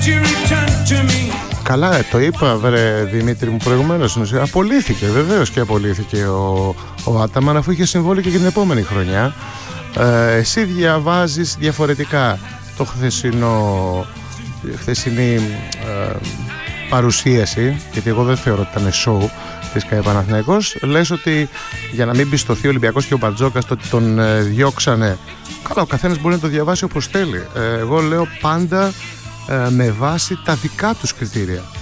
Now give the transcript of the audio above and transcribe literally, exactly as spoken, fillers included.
Καλά, το είπα, βρε Δημήτρη μου, προηγουμένως. Απολύθηκε, βεβαίως και απολύθηκε ο, ο Άταμαν, αφού είχε συμβόλαιο και για την επόμενη χρονιά. Ε, εσύ διαβάζεις διαφορετικά το χθεσινό, χθεσινή ε, παρουσίαση, γιατί εγώ δεν θεωρώ ότι ήταν show της ΚΑΕ Παναθηναϊκός. Λες ότι για να μην πιστωθεί ο Ολυμπιακός και ο Μπαρτζόκας το ότι τον ε, διώξανε. Καλά, ο καθένας μπορεί να το διαβάσει όπως θέλει. Ε, εγώ λέω πάντα ε, με βάση τα δικά τους κριτήρια.